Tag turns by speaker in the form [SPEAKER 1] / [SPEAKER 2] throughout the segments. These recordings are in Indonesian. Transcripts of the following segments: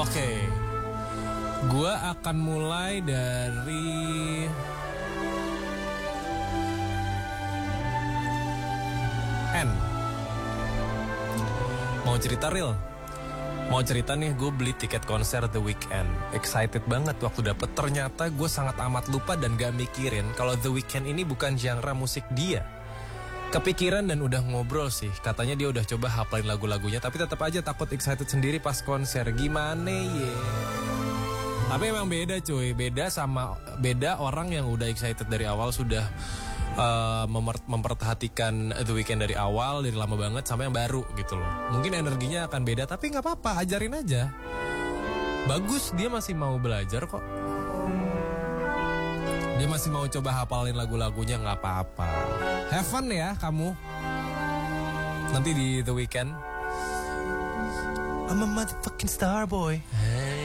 [SPEAKER 1] Oke. Gue akan mulai dari N. Mau cerita real? Mau cerita nih, gue beli tiket konser The Weeknd. Excited banget waktu dapet. Ternyata gue sangat amat lupa dan gak mikirin kalau The Weeknd ini bukan genre musik dia. Kepikiran dan udah ngobrol sih. Katanya dia udah coba hafalin lagu-lagunya, tapi tetap aja takut excited sendiri pas konser. Gimana ya? Tapi emang beda cuy. Beda orang yang udah excited dari awal, sudah memperhatikan The Weeknd dari awal, dari lama banget, sama yang baru gitu loh. Mungkin energinya akan beda, tapi gak apa-apa, ajarin aja. Bagus, dia masih mau belajar kok. Dia masih mau coba hafalin lagu-lagunya, gak apa-apa. Have fun ya kamu. Nanti di The Weeknd. I'm a motherfucking star boy. Hey.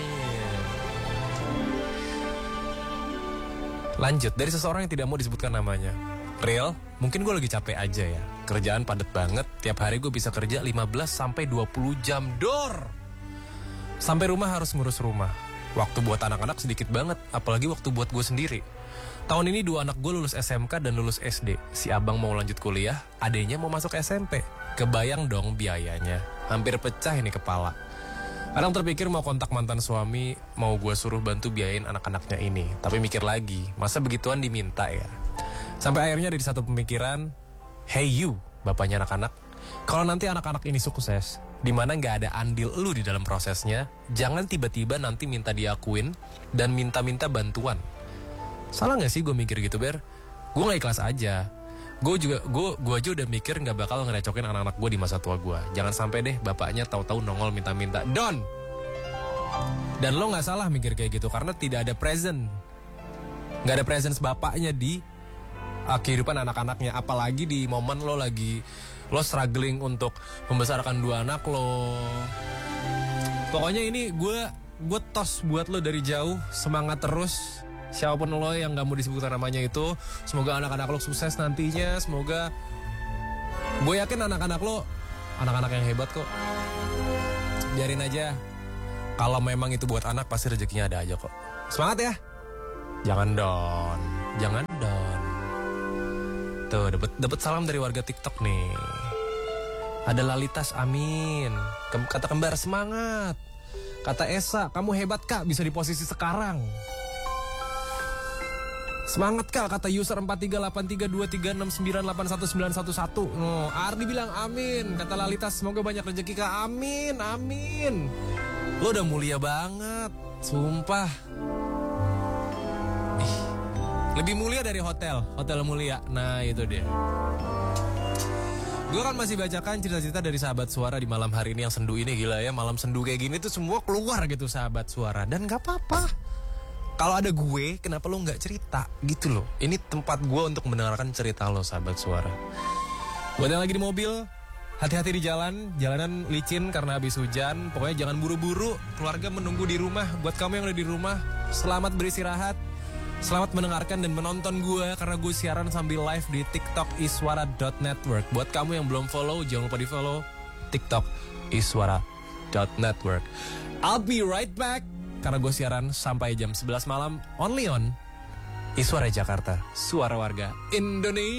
[SPEAKER 1] Lanjut, dari seseorang yang tidak mau disebutkan namanya. Real, mungkin gue lagi capek aja ya. Kerjaan padat banget, tiap hari gue bisa kerja 15-20 jam dor. Sampai rumah harus ngurus rumah. Waktu buat anak-anak sedikit banget, apalagi waktu buat gue sendiri. Tahun ini 2 anak gue lulus SMK dan lulus SD. Si abang mau lanjut kuliah, adenya mau masuk SMP. Kebayang dong biayanya. Hampir pecah ini kepala. Kadang terpikir mau kontak mantan suami, mau gue suruh bantu biayain anak-anaknya ini. Tapi mikir lagi, masa begituan diminta ya? Sampai akhirnya dari satu pemikiran, hey you, bapaknya anak-anak. Kalau nanti anak-anak ini sukses, dimana gak ada andil lu di dalam prosesnya, jangan tiba-tiba nanti minta diakuin dan minta-minta bantuan. Salah gak sih gue mikir gitu, Ber? Gue gak ikhlas aja. Gue aja udah mikir gak bakal ngerecokin anak-anak gue di masa tua gue. Jangan sampai deh bapaknya tahu-tahu nongol minta-minta. Don! Dan lo gak salah mikir kayak gitu, karena tidak ada present. Gak ada presence bapaknya di kehidupan anak-anaknya. Apalagi di momen lo struggling untuk membesarkan 2 anak lo. Pokoknya ini gue tos buat lo dari jauh. Semangat terus. Siapapun lo yang gak mau disebutkan namanya itu, semoga anak-anak lo sukses nantinya. Semoga, gue yakin anak-anak lo anak-anak yang hebat kok. Biarin aja. Kalau memang itu buat anak, pasti rezekinya ada aja kok. Semangat ya. Jangan don. Tuh, dapat salam dari warga TikTok nih. Ada Lalitas, amin. Kata kembar, semangat. Kata Esa, kamu hebat kak, bisa di posisi sekarang. Semangat kak, kata user 43832369819111. Ardi bilang amin. Kata Lalitas, semoga banyak rezeki kak. Amin. Lo udah mulia banget, sumpah. Lebih mulia dari hotel mulia. Nah itu dia. Gue kan masih bacakan cerita-cerita dari sahabat suara di malam hari ini yang sendu ini. Gila ya, malam sendu kayak gini tuh semua keluar gitu sahabat suara. Dan gak apa-apa. Kalau ada gue, kenapa lo gak cerita gitu loh. Ini tempat gue untuk mendengarkan cerita lo sahabat suara. Buat yang lagi di mobil, hati-hati di jalan. Jalanan licin karena habis hujan. Pokoknya jangan buru-buru. Keluarga menunggu di rumah. Buat kamu yang udah di rumah, selamat beristirahat. Selamat mendengarkan dan menonton gue, karena gue siaran sambil live di TikTok iswara.network. Buat kamu yang belum follow, jangan lupa di follow TikTok iswara.network. I'll be right back, karena gue siaran sampai jam 11 malam only on Iswara Jakarta, suara warga Indonesia.